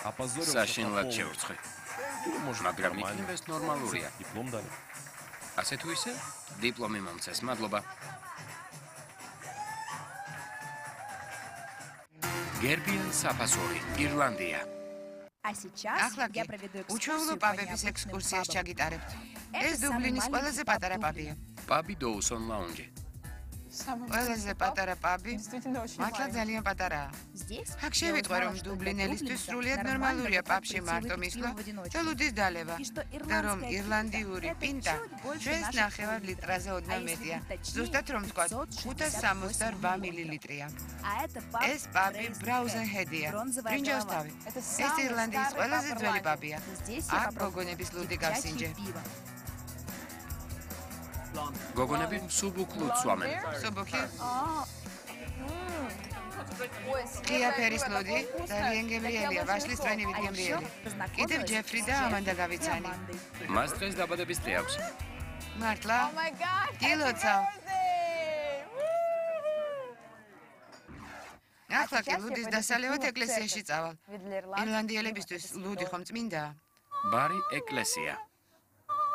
საშინლად შევრცხე. მაგრამ იქნება ეს ნორმალურია. ასე თუ ისე, დიპლომი მომცეს, მადლობა. გერბიან საფასური, ირლანდია. ახლა კი უჩვეულო პაბების ექსკურსიას ჩაგიტარებთ. ეს დუბლინის ყველაზე პატარა პაბია. პაბი დოუსონ ლაუნჯი. ყველაზე პატარა პაბი მართლა ძალიან პატარაა. აქ შევიტყვე, რომ დუბლინელისთვის სრულიად ნორმალურია პაბში მარტო მისვლა და ლუდის დალევა და რომ ირლანდიური პინტა ჩვენს ნახევარ litrაზე ოდნავ მეტია. ზუსტად რომ ვთქვათ, 568 მილilitrია. ეს პაბი ბრაუზენჰედია, ბრინჯაოს თავი. ეს ირლანდიის ყველაზე ძველი პაბია. აქ გოგონების ლუდი გავსინჯე. გოგონები მსუბუქლუდს სვამენ. მსუბუქი? ღია ფერის ლუდი, ძალიან გემრიელია, ვაშლის წვენივით გემრიელი. კიდევ ჯეფრი და ამანდა გავიცანი. მას დღეს დაბადების დღე აქვს. მართლა? გილოცა. ახლა კი ლუდის დასალევად ეკლესიაში წავალ. ირლანდიელებისთვის ლუდი ხომ წმინდაა? ბარი ეკლესია.